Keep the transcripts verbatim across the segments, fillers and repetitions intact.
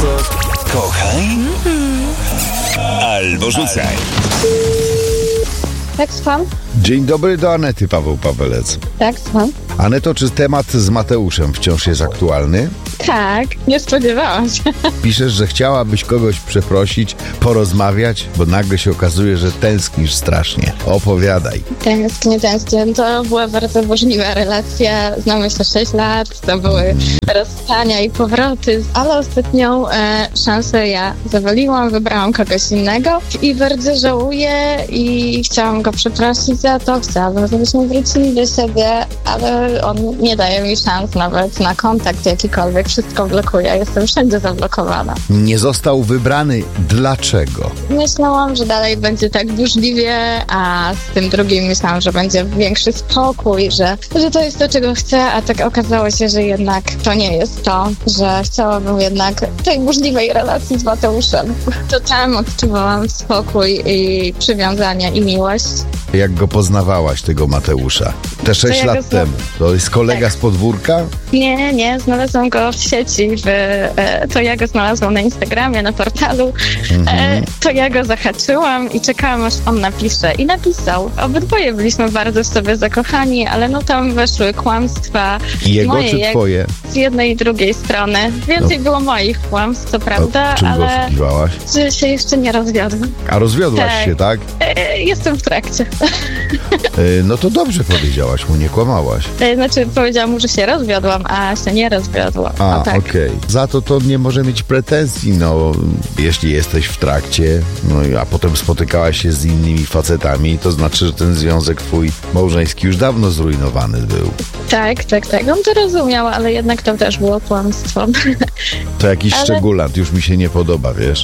Kochaj albo rzucaj. Tak, słucham? Dzień dobry, do Anety, Paweł Pawelec. Tak, słucham? Aneto, czy temat z Mateuszem wciąż jest aktualny? Tak, nie spodziewałam się. Piszesz, że chciałabyś kogoś przeprosić, porozmawiać, bo nagle się okazuje, że tęsknisz strasznie. Opowiadaj. Tęsknię, tęsknię. To była bardzo burzliwa relacja. Znamy się sześć lat, to były rozstania i powroty, ale ostatnią e, szansę ja zawaliłam, wybrałam kogoś innego i bardzo żałuję i chciałam go przeprosić za to. Chciałabym, żebyśmy wrócili do siebie, ale on nie daje mi szans nawet na kontakt jakikolwiek. Wszystko blokuje. Jestem wszędzie zablokowana. Nie został wybrany. Dlaczego? Myślałam, że dalej będzie tak burzliwie, a z tym drugim myślałam, że będzie większy spokój, że, że to jest to, czego chcę, a tak okazało się, że jednak to nie jest to, że chciałabym jednak tej burzliwej relacji z Mateuszem. To tam odczuwałam spokój i przywiązanie i miłość. Jak go poznawałaś, tego Mateusza? Te sześć ja lat go zna- temu. To jest kolega Tak. z podwórka? Nie, nie, znalazłam go w sieci, w, e, to ja go znalazłam na Instagramie, na portalu, e, to ja go zahaczyłam i czekałam, aż on napisze. I napisał. Obydwoje byliśmy bardzo w sobie zakochani, ale no tam weszły kłamstwa. I jego moje, czy jak- twoje? Z jednej i drugiej strony. Więcej było moich kłamstw, co prawda, O czym go ale oszukiwałaś? że się jeszcze nie rozwiodłam. A rozwiodłaś Tak. się, tak? E, jestem w trakcie. E, no to dobrze powiedziałaś mu, nie kłamałaś. E, znaczy powiedziałam mu, że się rozwiodłam, a się nie rozwiodłam. A, O, tak. okej. Za to to nie może mieć pretensji, no, jeśli jesteś w trakcie, no i- a potem spotykałaś się z innymi facetami, to znaczy, że ten związek twój małżeński już dawno zrujnowany był. Tak, tak, tak. On to rozumiał, ale jednak to też było kłamstwo. To jakiś Ale- szczególant już mi się nie podoba, wiesz?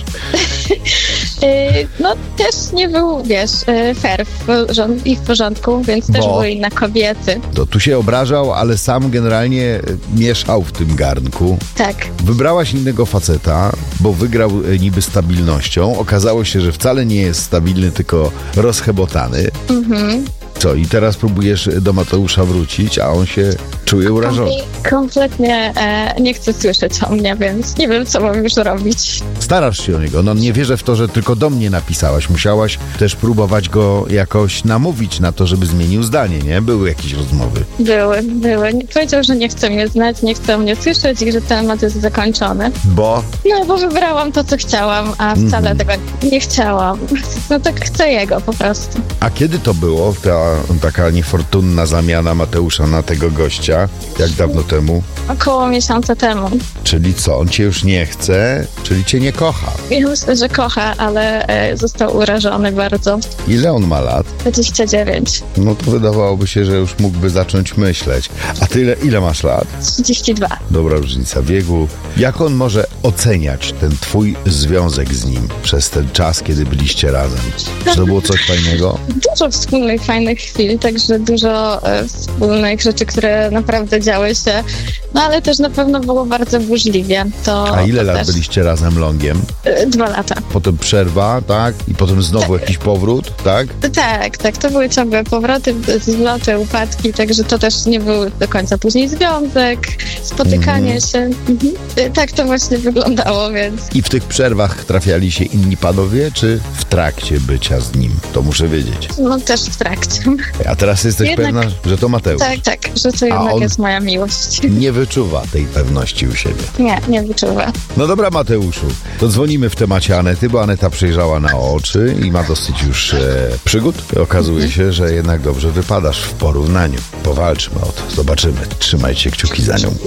Yy, no też nie był, wiesz, yy, fair w porząd- i w porządku, więc też Bo? były inne kobiety. To tu się obrażał, ale sam generalnie e, mieszał w tym garnku. Tak. Wybrałaś innego faceta, bo wygrał e, niby stabilnością. Okazało się, że wcale nie jest stabilny, tylko rozchebotany. Mhm. Co, i teraz próbujesz do Mateusza wrócić, a on się czuje urażony. I kompletnie e, nie chce słyszeć o mnie, więc nie wiem, co mam już robić. Starasz się o niego. No nie wierzę w to, że tylko do mnie napisałaś. Musiałaś też próbować go jakoś namówić na to, żeby zmienił zdanie, nie? Były jakieś rozmowy. Były, były. Powiedział, że nie chce mnie znać, nie chce mnie słyszeć i że temat jest zakończony. Bo? No, bo wybrałam to, co chciałam, a wcale tego nie chciałam. No tak chcę jego po prostu. A kiedy to było, ta taka niefortunna zamiana Mateusza na tego gościa? Jak dawno temu? Około miesiąca temu. Czyli co, on cię już nie chce, czyli cię nie kocha. Ja myślę, że kocha, ale e, został urażony bardzo. Ile on ma lat? dwadzieścia dziewięć. No to wydawałoby się, że już mógłby zacząć myśleć. A tyle, ile masz lat? trzydzieści dwa. Dobra różnica wieku. Jak on może oceniać ten twój związek z nim przez ten czas, kiedy byliście razem? Czy to było coś fajnego? Dużo wspólnych, fajnych chwil, także dużo e, wspólnych rzeczy, które naprawdę działy się. No ale też na pewno było bardzo burzliwie. To, A ile to lat też, byliście razem longiem? e, Dwa lata. Potem przerwa, tak? I potem znowu jakiś powrót, tak? Tak, tak, to były ciągłe powroty, zloty, upadki, także to też nie był do końca później związek, spotykanie Mhm. się. Mhm. E, Tak to właśnie wyglądało, więc I w tych przerwach trafiali się inni panowie, czy w trakcie bycia z nim? To muszę wiedzieć. no też w trakcie. A teraz jesteś Jednak- pewna, że to Mateusz. Tak, tak, że to jednak on- jest moja miłość. Nie wyczuwa tej pewności u siebie. Nie, nie wyczuwa. No dobra, Mateuszu, to dzwonimy w temacie Anety, bo Aneta przejrzała na oczy i ma dosyć już e, przygód. Okazuje się, że jednak dobrze wypadasz w porównaniu. Powalczmy o to, zobaczymy. Trzymajcie kciuki za nią.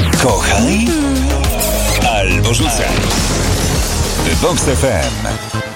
Kochaj albo rzucaj. Vox F M.